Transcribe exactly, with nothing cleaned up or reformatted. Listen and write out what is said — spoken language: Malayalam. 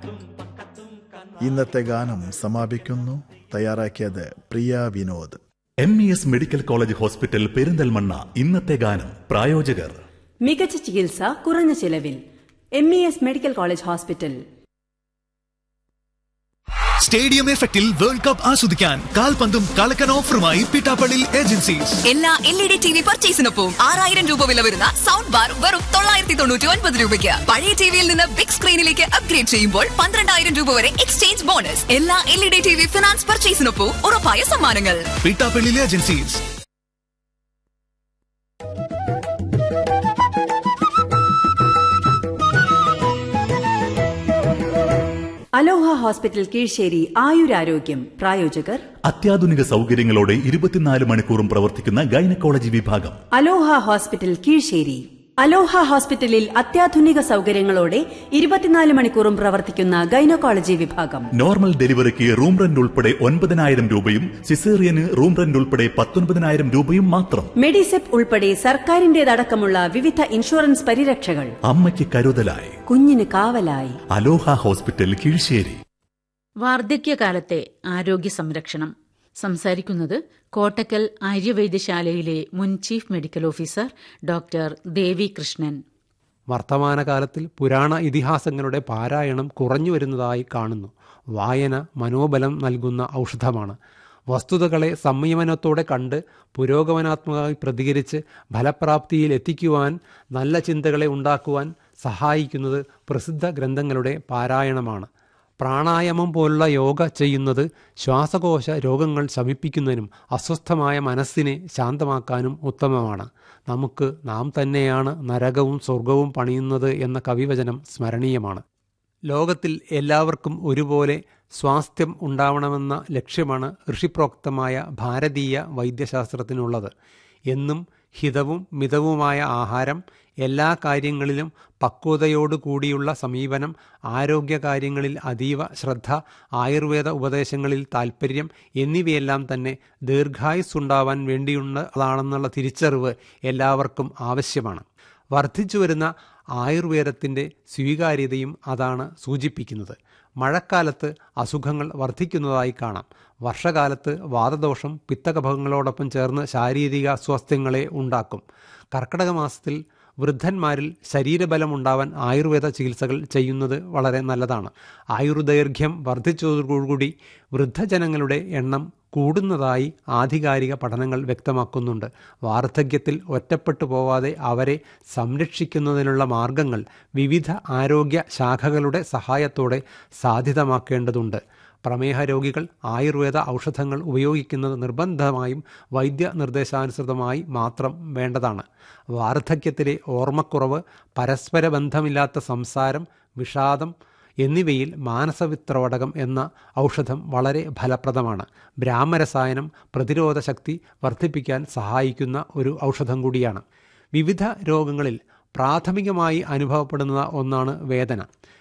ഇന്നത്തെ ഗാനം സമാപിക്കുന്നു. തയ്യാറാക്കിയത് പ്രിയ Vinod. M E S medical college hospital Perinthalmanna. ഇന്നത്തെ ഗാനം പ്രായോജകർ മികച്ച ചികിത്സ കുറഞ്ഞ ചിലവിൽ. M E S medical college hospital. Stadium എഫക്റ്റിൽ വേൾഡ് കപ്പ് ആസ്വദിക്കാൻ കാൽപന്തും കളക്കൻ ഓഫറുമായി പിട്ടാപ്പള്ളി ഏജൻസീസ്. എല്ലാ L E D T V പർച്ചേസിനൊപ്പം ആറായിരം രൂപ വില വരുന്ന സൗണ്ട് ബാർ വെറും തൊള്ളായിരത്തി തൊണ്ണൂറ്റി ഒൻപത് രൂപയ്ക്ക്. പഴയ ടിവിയിൽ നിന്ന് ബിഗ് സ്ക്രീനിലേക്ക് അപ്ഗ്രേഡ് ചെയ്യുമ്പോൾ പന്ത്രണ്ടായിരം രൂപ വരെ എക്സ്ചേഞ്ച് ബോണസ്. എല്ലാ L E D T V finance പർച്ചേസിനൊപ്പം ഉറപ്പായ സമ്മാനങ്ങൾ. പിട്ടാപ്പള്ളി ഏജൻസീസ്. അലോഹ ഹോസ്പിറ്റൽ കീഴ്ശേരി. ആയുരാരോഗ്യം. പ്രായോജകർ അത്യാധുനിക സൗകര്യങ്ങളോടെ ഇരുപത്തിനാല് മണിക്കൂറും പ്രവർത്തിക്കുന്ന ഗൈനക്കോളജി വിഭാഗം. അലോഹ ഹോസ്പിറ്റൽ കീഴ്ശേരി. അലോഹ ഹോസ്പിറ്റലിൽ അത്യാധുനിക സൗകര്യങ്ങളോടെ ഇരുപത്തിനാല് മണിക്കൂറും പ്രവർത്തിക്കുന്ന ഗൈനക്കോളജി വിഭാഗം. നോർമൽ ഡെലിവറിക്ക് റൂം റെന്റ് ഉൾപ്പെടെ ഒൻപതിനായിരം രൂപയും സിസേറിയന് റൂം റെന്റ് ഉൾപ്പെടെ പത്തൊൻപതിനായിരം രൂപയും മാത്രം. മെഡിസെപ് ഉൾപ്പെടെ സർക്കാരിന്റേതടക്കമുള്ള വിവിധ ഇൻഷുറൻസ് പരിരക്ഷകൾ. അമ്മയ്ക്ക് കരുതലായി, കുഞ്ഞിന് കാവലായി. അലോഹ ഹോസ്പിറ്റൽ കീഴ്ശേരി. വാർദ്ധക്യകാലത്തെ ആരോഗ്യ സംരക്ഷണം. സംസാരിക്കുന്നത് കോട്ടക്കൽ ആര്യവൈദ്യശാലയിലെ മുൻ ചീഫ് മെഡിക്കൽ ഓഫീസർ ഡോക്ടർ ദേവി കൃഷ്ണൻ. വർത്തമാനകാലത്തിൽ പുരാണ ഇതിഹാസങ്ങളുടെ പാരായണം കുറഞ്ഞു വരുന്നതായി കാണുന്നു. വായന മനോബലം നൽകുന്ന ഔഷധമാണ്. വസ്തുതകളെ സംയമനത്തോടെ കണ്ട് പുരോഗമനാത്മകമായി പ്രതികരിച്ച് ഫലപ്രാപ്തിയിൽ എത്തിക്കുവാൻ, നല്ല ചിന്തകളെ ഉണ്ടാക്കുവാൻ സഹായിക്കുന്നത് പ്രസിദ്ധ ഗ്രന്ഥങ്ങളുടെ പാരായണമാണ്. പ്രാണായാമം പോലുള്ള യോഗ ചെയ്യുന്നത് ശ്വാസകോശ രോഗങ്ങൾ ശമിപ്പിക്കുന്നതിനും അസ്വസ്ഥമായ മനസ്സിനെ ശാന്തമാക്കാനും ഉത്തമമാണ്. നമുക്ക് നാം തന്നെയാണ് നരകവും സ്വർഗവും പണിയുന്നത് എന്ന കവിവചനം സ്മരണീയമാണ്. ലോകത്തിൽ എല്ലാവർക്കും ഒരുപോലെ സ്വാസ്ഥ്യം ഉണ്ടാവണമെന്ന ലക്ഷ്യമാണ് ഋഷിപ്രോക്തമായ ഭാരതീയ വൈദ്യശാസ്ത്രത്തിനുള്ളത്. എന്നും ഹിതവും മിതവുമായ ആഹാരം, എല്ലാ കാര്യങ്ങളിലും പക്വതയോടുകൂടിയുള്ള സമീപനം, ആരോഗ്യകാര്യങ്ങളിൽ അതീവ ശ്രദ്ധ, ആയുർവേദ ഉപദേശങ്ങളിൽ താൽപ്പര്യം എന്നിവയെല്ലാം തന്നെ ദീർഘായുസ്സുണ്ടാവാൻ വേണ്ടിയുള്ളതാണെന്നുള്ള തിരിച്ചറിവ് എല്ലാവർക്കും ആവശ്യമാണ്. വർദ്ധിച്ചുവരുന്ന ആയുർവേദത്തിൻ്റെ സ്വീകാര്യതയും അതാണ് സൂചിപ്പിക്കുന്നത്. മഴക്കാലത്ത് അസുഖങ്ങൾ വർദ്ധിക്കുന്നതായി കാണാം. വർഷകാലത്ത് വാതദോഷം പിത്തകഫങ്ങളോടൊപ്പം ചേർന്ന് ശാരീരിക അസ്വാസ്ഥ്യങ്ങളെ ഉണ്ടാക്കും. കർക്കിടക മാസത്തിൽ വൃദ്ധന്മാരിൽ ശരീരബലമുണ്ടാവാൻ ആയുർവേദ ചികിത്സകൾ ചെയ്യുന്നത് വളരെ നല്ലതാണ്. ആയുർദൈർഘ്യം വർദ്ധിച്ചതോടുകൂടി വൃദ്ധജനങ്ങളുടെ എണ്ണം കൂടുന്നതായി ആധികാരിക പഠനങ്ങൾ വ്യക്തമാക്കുന്നുണ്ട്. വാർദ്ധക്യത്തിൽ ഒറ്റപ്പെട്ടു പോവാതെ അവരെ സംരക്ഷിക്കുന്നതിനുള്ള മാർഗങ്ങൾ വിവിധ ആരോഗ്യ ശാഖകളുടെ സഹായത്തോടെ സാധ്യതമാക്കേണ്ടതുണ്ട്. പ്രമേഹ രോഗികൾ ആയുർവേദ ഔഷധങ്ങൾ ഉപയോഗിക്കുന്നത് നിർബന്ധമായും വൈദ്യ നിർദ്ദേശാനുസൃതമായി മാത്രം വേണ്ടതാണ്. വാർദ്ധക്യത്തിലെ ഓർമ്മക്കുറവ്, പരസ്പര ബന്ധമില്ലാത്ത സംസാരം, വിഷാദം എന്നിവയിൽ മാനസവിത്രവടകം എന്ന ഔഷധം വളരെ ഫലപ്രദമാണ്. ബ്രാഹ്മരസായനം പ്രതിരോധ ശക്തി വർദ്ധിപ്പിക്കാൻ സഹായിക്കുന്ന ഒരു ഔഷധം കൂടിയാണ്. വിവിധ രോഗങ്ങളിൽ പ്രാഥമികമായി അനുഭവപ്പെടുന്ന ഒന്നാണ് വേദന.